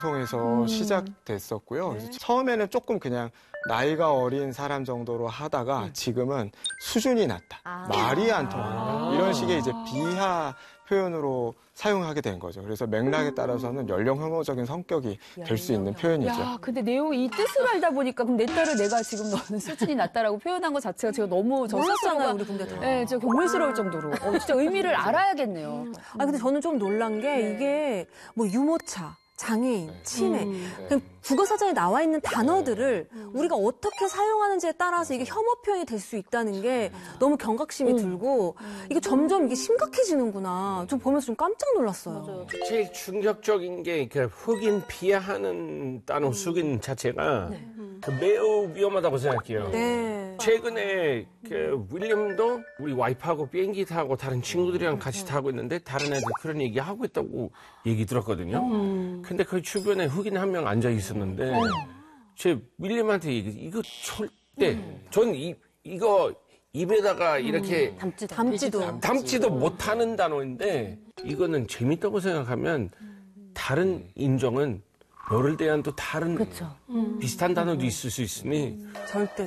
통해서 시작됐었고요. 그래서 처음에는 조금 그냥 나이가 어린 사람 정도로 하다가 지금은 수준이 낮다, 말이 안 통한다, 이런 식의 이제 비하 표현으로 사용하게 된 거죠. 그래서 맥락에 따라서는 연령 혐오적인 성격이 될 수 있는 표현이죠. 야, 근데 내용이 이 뜻을 알다 보니까 그럼 내 딸을 내가 지금 너는 수준이 낮다라고 표현한 것 자체가 제가 너무 몰랐잖아요, 우리 근데 다. 네, 진짜 경물스러울 정도로. 진짜 의미를 알아야겠네요. 근데 저는 좀 놀란 게 이게 뭐 유모차, 장애인, 치매, 그냥 국어사전에 나와 있는 단어들을 우리가 어떻게 사용하는지에 따라서 이게 혐오 표현이 될 수 있다는 게 너무 경각심이 들고 이게 점점 이게 심각해지는구나. 좀 보면서 좀 깜짝 놀랐어요. 맞아요. 제일 충격적인 게 그 흑인 비하하는 단어 흑인 자체가 매우 위험하다고 생각해요. 네. 최근에 그 윌리엄도 우리 와이프하고 비행기 타고 다른 친구들이랑 같이 타고 있는데 다른 애들 그런 얘기 하고 있다고 얘기 들었거든요. 근데 그 주변에 흑인 한 명 앉아 있었는데 제 윌리엄한테 이거 절대 전 이거 입에다가 이렇게 담지도 못하는 단어인데 이거는 재밌다고 생각하면 다른 인종은 너를 대한 또 다른 비슷한 단어도 있을 수 있으니 절대.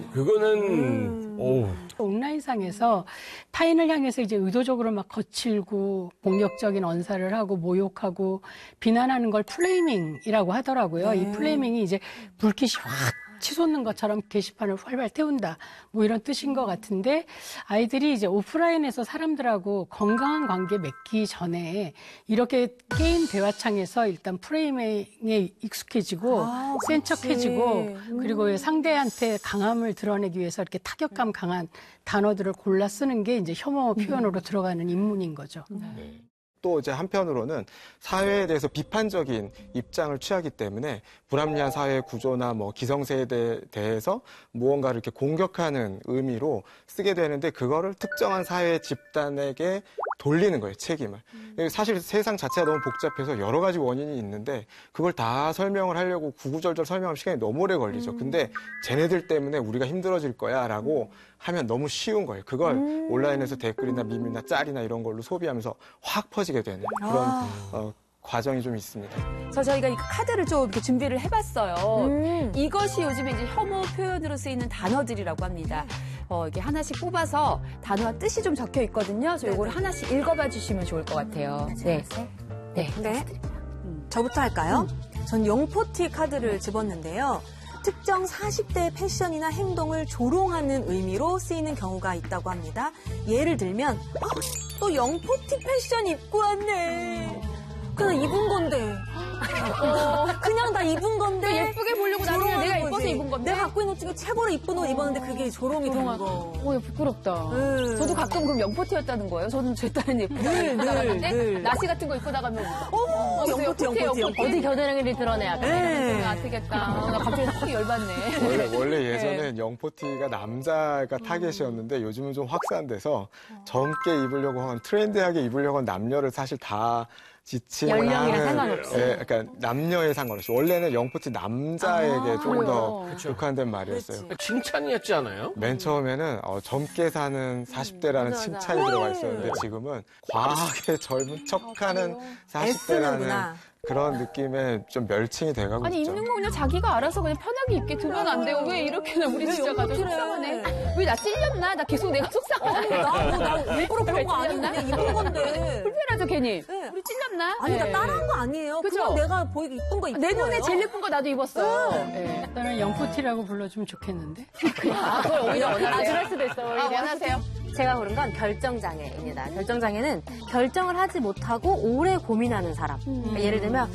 그거는 온라인상에서 타인을 향해서 이제 의도적으로 막 거칠고 공격적인 언사를 하고 모욕하고 비난하는 걸 플레이밍이라고 하더라고요. 이 플레이밍이 이제 불빛이 확 치솟는 것처럼 게시판을 활발 태운다. 뭐 이런 뜻인 것 같은데 아이들이 이제 오프라인에서 사람들하고 건강한 관계 맺기 전에 이렇게 게임 대화창에서 일단 프레이밍에 익숙해지고 센 척해지고 그리고 상대한테 강함을 드러내기 위해서 이렇게 타격감 강한 단어들을 골라 쓰는 게 이제 혐오 표현으로 들어가는 인문인 거죠. 또 이제 한편으로는 사회에 대해서 비판적인 입장을 취하기 때문에 불합리한 사회 구조나 뭐 기성세대에 대해서 무언가를 이렇게 공격하는 의미로 쓰게 되는데 그거를 특정한 사회 집단에게 돌리는 거예요, 책임을. 사실 세상 자체가 너무 복잡해서 여러 가지 원인이 있는데 그걸 다 설명을 하려고 구구절절 설명하면 시간이 너무 오래 걸리죠. 근데 쟤네들 때문에 우리가 힘들어질 거야 라고 하면 너무 쉬운 거예요. 그걸 온라인에서 댓글이나 밈이나 짤이나 이런 걸로 소비하면서 확 퍼지게 되는 그런 과정이 좀 있습니다. 그래서 저희가 이 카드를 좀 이렇게 준비를 해봤어요. 이것이 요즘에 이제 혐오 표현으로 쓰이는 단어들이라고 합니다. 이게 하나씩 뽑아서 단어와 뜻이 좀 적혀 있거든요. 그래서 이걸 하나씩 읽어봐 주시면 좋을 것 같아요. 네. 저부터 할까요? 전 영포티 카드를 집었는데요. 특정 40대의 패션이나 행동을 조롱하는 의미로 쓰이는 경우가 있다고 합니다. 예를 들면 또 영포티 패션 입고 왔네. 그냥 입은 건데. 그냥 다 입은 건데. 예쁘게 보려고 나중에 내가 예뻐서 입은 건데. 내가 갖고 있는 옷 중에 최고로 이쁜 옷 입었는데 그게 조롱이 되는 거. 부끄럽다. 저도 가끔 그럼 영포티였다는 거예요. 저는 제 딸은 예쁘게 입고 나갔는데 나시 같은 거 입고 나가면 영포티. 어디 겨드랑이를 드러내야 돼. 아프겠다. 나 갑자기 확 열받네. 원래 예전엔 영포티가 남자가 타겟이었는데 요즘은 좀 확산돼서 젊게 입으려고 하면 트렌디하게 입으려고 하는 남녀를 사실 다 지칭을 연령이랑 하는, 상관없이. 그러니까 남녀에 상관없이 원래는 영포티 남자에게 좀 더 국한된 말이었어요. 칭찬이었지 않아요? 맨 처음에는 젊게 사는 40대라는 칭찬이 들어가 있었는데 지금은 과하게 젊은 척하는 40대라는 그런 느낌에 좀 멸칭이 돼가고 아니 있죠. 입는 거 그냥 자기가 알아서 그냥 편하게 입게 두면 안 돼요. 왜 이렇게는 우리 진짜 가지고 속상하네. 왜 나 찔렸나? 나 계속 내가 속상하네. 나 일부러 그런 거 아닌데 입은 건데. 불편하죠 괜히. 우리 찔렸나? 아니 나 따라한 거 아니에요. 그죠? 그냥 내가 보이기 이쁜 거 입은 내 거예요. 눈에 제일 예쁜 거 나도 입었어요. 나는 영포티라고 불러주면 좋겠는데. 그걸 오히려 원하세요? 그럴 수도 있어. 원하세요? 제가 고른 건 결정장애입니다. 결정장애는 결정을 하지 못하고 오래 고민하는 사람. 그러니까 예를 들면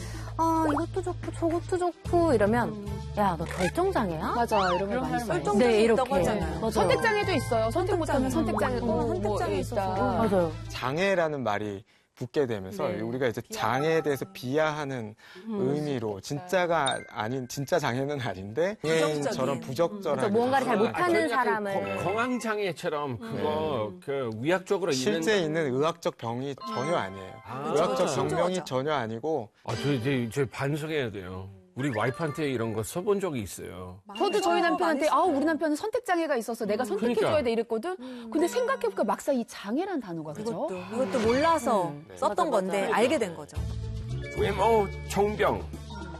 이것도 좋고 저것도 좋고 이러면 야, 너 결정장애야? 맞아, 이런 거 많이 써요. 네, 이렇게. 맞아요. 선택장애도 있어요. 선택 못하면 선택장애고 선택장애 있다. 맞아요. 장애라는 말이 붙게 되면서 우리가 이제 장애에 대해서 비하하는 의미로 진짜가 아닌 진짜 장애는 아닌데 장애인처럼 부적절한 무언가를 잘 못하는 사람을 공황장애처럼 그거 그 의학적으로 실제 있는 의학적 병이 전혀 아니에요. 의학적 병명이 전혀 아니고 저희 반성해야 돼요. 우리 와이프한테 이런 거 써본 적이 있어요. 저도 저희 남편한테 우리 남편은 선택장애가 있어서 내가 선택해줘야 돼 이랬거든. 근데 생각해보니까 막상 이 장애라는 단어가 그죠? 이것도 몰라서 썼던 건데 알게 된 거죠. 외모, 정병,